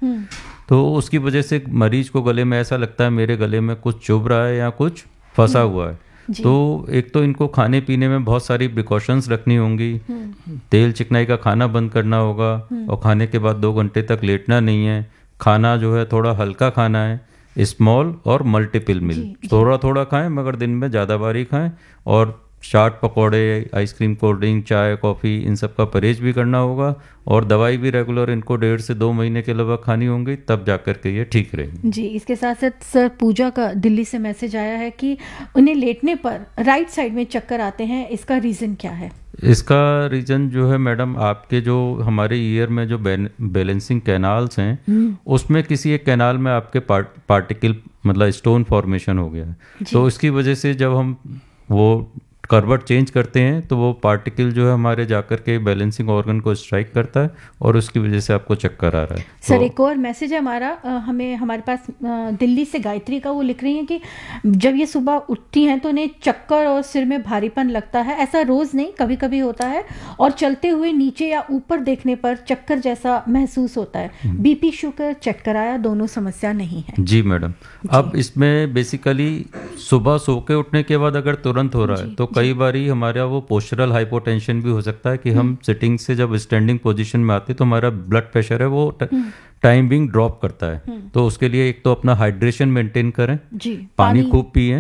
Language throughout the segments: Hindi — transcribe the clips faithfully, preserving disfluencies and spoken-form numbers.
तो उसकी वजह से मरीज को गले में ऐसा लगता है मेरे गले में कुछ चुभ रहा है या कुछ फंसा हुआ है। तो एक तो इनको खाने पीने में बहुत सारी प्रिकॉशंस रखनी होंगी, तेल चिकनाई का खाना बंद करना होगा और खाने के बाद दो घंटे तक लेटना नहीं है। खाना जो है थोड़ा हल्का खाना है, स्मॉल और मल्टीपल मील, थोड़ा थोड़ा खाएं मगर दिन में ज़्यादा बार ही खाएं। और चाट पकौड़े, आइसक्रीम, कोल्ड ड्रिंक, चाय, कॉफ़ी, इन सब का परहेज भी करना होगा। और दवाई भी रेगुलर इनको डेढ़ से दो महीने के लगभग खानी होंगी, तब जाकर के ये ठीक रहेगी। जी, इसके साथ साथ सर पूजा का दिल्ली से मैसेज आया है कि उन्हें लेटने पर राइट साइड में चक्कर आते हैं, इसका रीज़न क्या है? इसका रीज़न जो है मैडम, आपके जो हमारे ईयर में जो बैलेंसिंग कैनाल्स हैं उसमें किसी एक कैनाल में आपके पार्ट, पार्टिकल मतलब स्टोन फॉर्मेशन हो गया है। तो इसकी वजह से जब हम वो करवट चेंज करते हैं तो वो पार्टिकल जो है हमारे जाकर के बैलेंसिंग ऑर्गन को स्ट्राइक करता है और उसकी वजह से आपको चक्कर आ रहा है। सर तो एक और मैसेज है हमारा, हमें हमारे पास दिल्ली से गायत्री का, वो लिख रही हैं कि जब ये सुबह उठती हैं तो उन्हें चक्कर और सिर में भारीपन लगता है। ऐसा रोज़ नहीं, कभी कभी होता है और चलते हुए नीचे या ऊपर देखने पर चक्कर जैसा महसूस होता है। बीपी शुगर चेक कराया, दोनों समस्या नहीं है। जी मैडम, अब इसमें बेसिकली सुबह सो के उठने के बाद अगर तुरंत हो रहा है तो कई बार हमारा वो पोस्चरल हाइपोटेंशन भी हो सकता है कि हम सिटिंग से जब स्टैंडिंग पोजीशन में आते हैं तो हमारा ब्लड प्रेशर है वो टाइम बिंग ड्रॉप करता है। तो उसके लिए एक तो अपना हाइड्रेशन मेंटेन करें, जी, पानी खूब पिएं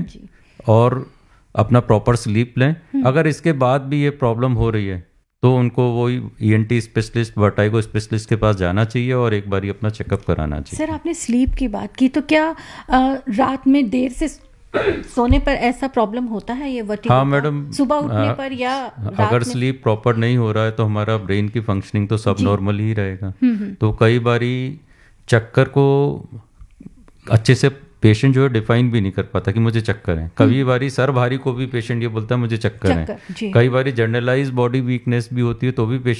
और अपना प्रॉपर स्लीप लें। अगर इसके बाद भी ये प्रॉब्लम हो रही है तो उनको वही ईएनटी स्पेशलिस्ट, वर्टाइगो स्पेशलिस्ट के पास जाना चाहिए और एक बार अपना चेकअप कराना चाहिए। सर आपने स्लीप की बात की, तो क्या आ, रात में देर से सोने पर ऐसा प्रॉब्लम होता है ये वर्टिगो? हाँ मैडम, सुबह उठने पर या अगर स्लीप प्रॉपर नहीं हो रहा है तो हमारा ब्रेन की फंक्शनिंग तो सब नॉर्मल ही रहेगा। तो कई बारी चक्कर को अच्छे से पेशेंट जो है डिफाइन भी नहीं कर पाता कि मुझे चक्कर है। कई बारी सर भारी को भी पेशेंट ये बोलता है मुझे चक्कर है। कई बारी जनरलाइज बॉडी वीकनेस भी होती है तो भी पेशेंट